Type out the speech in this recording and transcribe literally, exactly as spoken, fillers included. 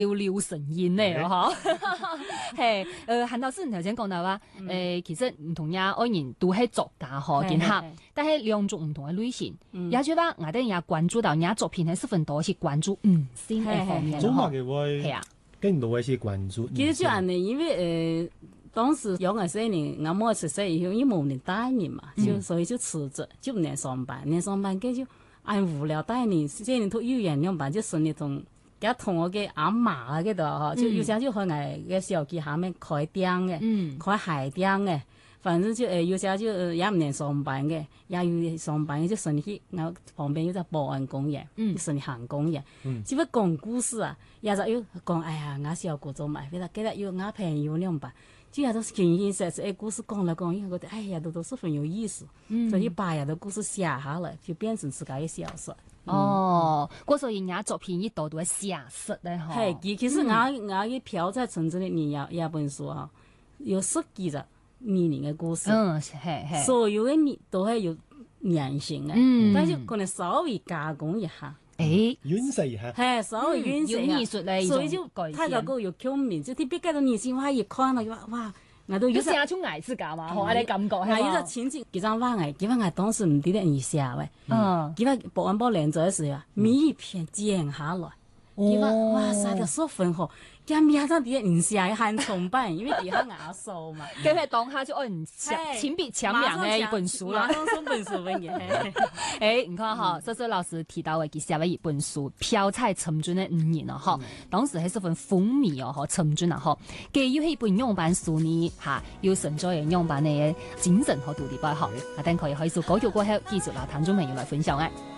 流流神煙咧，嗬，係，誒，韓老師你頭先講到話，誒，其實唔同呀，愛人都係作家嗬，見下，但係兩種唔同嘅類型，也就話我哋也關注到人家作品係十分多，是關注嗯先嘅方面， 做乜嘅會係啊， 更多一些關注。 其實就係呢，因為誒當時有我些年，我冇出世以後，因為冇人帶你嘛，就所以就辭職，就唔能上班，唔上班跟就按無聊帶你，些年讀幼兒園班就順利同。而同我嘅阿嫲啊，嗰度嗬，就有時就去我嘅小記下面開店嘅，嗯、開鞋店嘅，反正就誒有時就也唔能上班嘅，也要上班就順利去，我旁邊有隻保安工業，嗯、順利行工業，嗯、只不過講故事啊，也就要講，哎呀，我小姑做埋，其實記得要我朋友兩班，就係都是形形色色嘅故事講來講去，覺得哎呀都都十分有意思，嗯、所以把呀啲故事寫下來，就變成自家嘅小說。 哦，嗰所以人家作品一度都係寫實咧，嗬。 係，其實我我嘅漂在城鎮裏面有有本書啊，有十幾隻年齡嘅故事。嗯，係係。所有嘅年都係有人性嘅，嗯，但係可能稍微加工一下， 誒， 軟實一下。 係稍微軟實藝術咧， 所以就睇到個有共鳴，就特別嗰種年輕話一看到就話哇。我都有寫出藝術㗎嘛，我哋感覺係嘛。 我有個情景，幾張畫藝，幾番我當時唔記得你寫喂，嗯，幾番保安包連載嘅時候，每一篇剪下來，幾番哇曬到十分好，咁面上啲人唔寫很崇拜，因為底下牙數嘛， 佢係當下就按親筆簽名嘅一本書啦， 馬上送本書俾你。 誒，你看哈，蘇蘇老師提到嘅佢寫咗一本書《漂在城鎮的五年》啊，嗬，當時係十分風靡哦，嗬，城鎮啊，嗬，佢要係本樣板書呢，嚇，要存在嘅樣板嘅精神和獨立吧，嗬，啊，等佢可以做嗰條過後，繼續拿聽眾朋友來分享嘅。